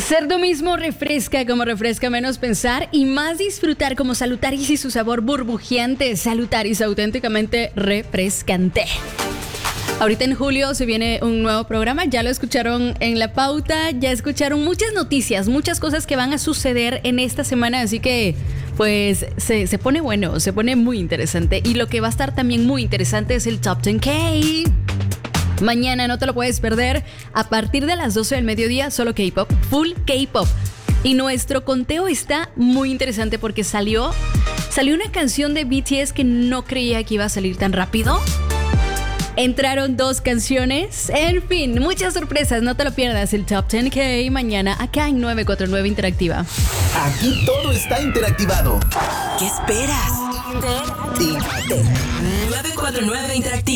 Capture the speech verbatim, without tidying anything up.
Ser tú mismo refresca como refresca menos pensar y más disfrutar como Salutaris y su sabor burbujeante. Salutaris, auténticamente refrescante. Ahorita en julio se viene un nuevo programa, ya lo escucharon en la pauta, ya escucharon muchas noticias, muchas cosas que van a suceder en esta semana, así que pues se, se pone bueno, se pone muy interesante. Y lo que va a estar también muy interesante es el Top diez K. Mañana no te lo puedes perder, a partir de las doce del mediodía, solo K-pop, full K-pop. Y nuestro conteo está muy interesante porque salió, salió una canción de B T S que no creía que iba a salir tan rápido. Entraron dos canciones, en fin, muchas sorpresas, no te lo pierdas, el Top diez K mañana acá en nueve cuatro nueve Interactiva. Aquí todo está interactivado. ¿Qué esperas? nueve cuatro nueve Interactiva.